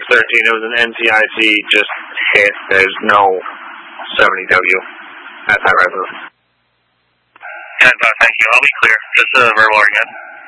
13. It was an NCIC just hit. There's no 70W at that residence. Yeah, thank you. I'll be clear. Just a verbal again.